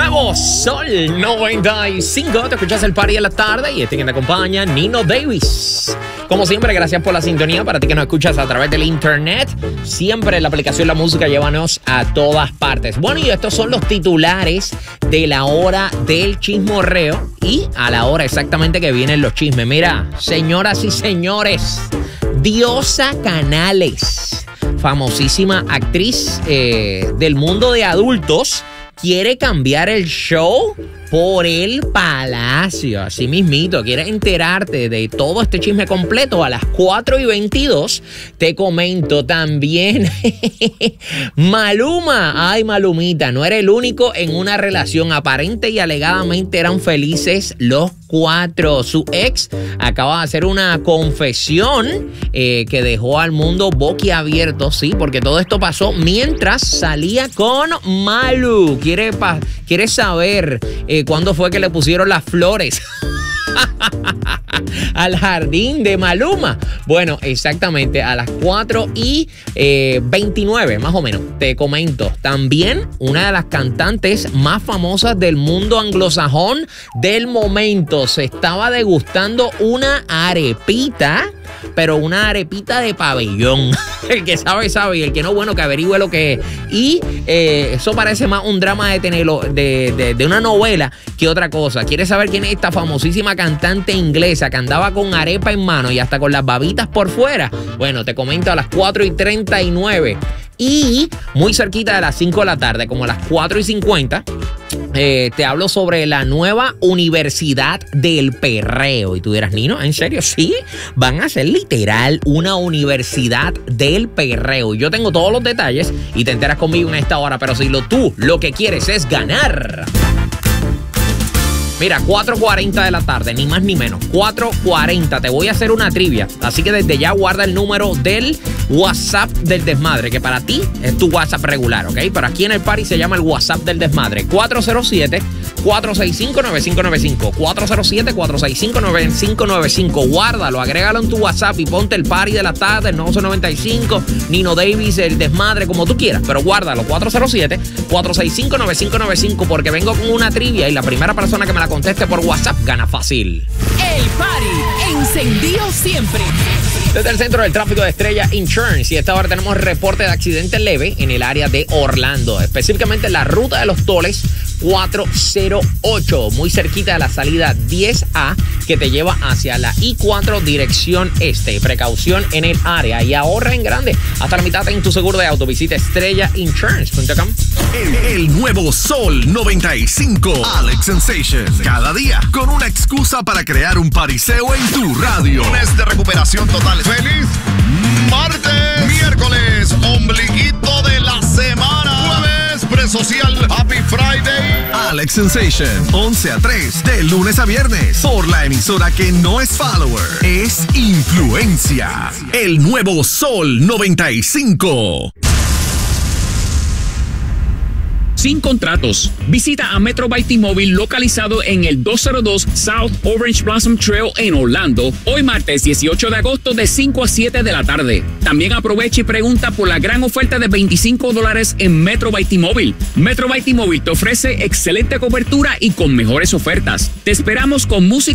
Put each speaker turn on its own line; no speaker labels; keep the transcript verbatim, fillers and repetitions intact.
nuevo Sol noventa y cinco. Te escuchas el party de la tarde y este quien te acompaña, Nino Davis. Como siempre, gracias por la sintonía. Para ti que nos escuchas a través del internet, siempre la aplicación La Música llévanos a todas partes. Bueno, y estos son los titulares de la hora del chismorreo y a la hora exactamente que vienen los chismes. Mira, señoras y señores, Diosa Canales, famosísima actriz eh, del mundo de adultos, quiere cambiar el show por el Palacio. Así mismito, quieres enterarte de todo este chisme completo a las cuatro y veintidós. Te comento también Maluma. Ay, Malumita, no era el único en una relación. Aparente y alegadamente eran felices los cuatro. Su ex acaba de hacer una confesión eh, que dejó al mundo boquiabierto, sí, porque todo esto pasó mientras salía con Malu. Quiere, pa- quiere saber eh, cuándo fue que le pusieron las flores al jardín de Maluma. Bueno, exactamente a las cuatro y veintinueve, más o menos. Te comento, también una de las cantantes más famosas del mundo anglosajón del momento se estaba degustando una arepita, pero una arepita de pabellón. El que sabe, sabe, y el que no, bueno, que averigüe lo que es. Y eh, eso parece más un drama de, tenelo, de, de, de una novela que otra cosa. ¿Quieres saber quién es esta famosísima cantante inglesa que andaba con arepa en mano y hasta con las babitas por fuera? Bueno, te comento a las cuatro y treinta y nueve. Y muy cerquita de las cinco de la tarde, como a las cuatro y cincuenta, eh, te hablo sobre la nueva Universidad del Perreo. Y tú dirás, Nino, ¿en serio? Sí, van a ser literal una Universidad del Perreo. Yo tengo todos los detalles y te enteras conmigo en esta hora. Pero si lo, tú lo que quieres es ganar, mira, cuatro cuarenta de la tarde, ni más ni menos. cuatro cuarenta, te voy a hacer una trivia. Así que desde ya guarda el número del WhatsApp del Desmadre, que para ti es tu WhatsApp regular, ¿ok? Pero aquí en el party se llama el WhatsApp del Desmadre. cuatro cero siete, cuatro seis cinco, nueve cinco nueve cinco. cuatro cero siete, cuatro seis cinco, nueve cinco nueve cinco. Guárdalo, agrégalo en tu WhatsApp y ponte el party de la tarde, el nuevo noventa y cinco, Nino Davis, el Desmadre, como tú quieras. Pero guárdalo, cuatro cero siete, cuatro seis cinco, nueve cinco nueve cinco, porque vengo con una trivia y la primera persona que me la conteste por WhatsApp gana fácil.
El party encendido siempre.
Desde el centro del tráfico de Estrella Insurance, y a esta hora tenemos reporte de accidente leve en el área de Orlando, específicamente en la ruta de los Toles cuatro cero ocho, muy cerquita de la salida diez A que te lleva hacia la I cuatro dirección este. Precaución en el área y ahorra en grande. Hasta la mitad en tu seguro de auto. Visita estrella insurance punto com.
El, el nuevo Sol noventa y cinco. Alex Sensation. Cada día con una excusa para crear un pariseo en tu radio. Lunes de recuperación total. ¡Feliz martes! Miércoles, ombliguito de la semana. Jueves, presocial. Happy Friday. Alex Sensation, once a tres, de lunes a viernes. Por la emisora que no es follower, es influencia. El nuevo Sol noventa y cinco.
Sin contratos. Visita a Metro by T-Mobile localizado en el doscientos dos South Orange Blossom Trail en Orlando, hoy martes dieciocho de agosto de cinco a siete de la tarde. También aprovecha y pregunta por la gran oferta de veinticinco dólares en Metro by T-Mobile. Metro by T-Mobile te ofrece excelente cobertura y con mejores ofertas. Te esperamos con música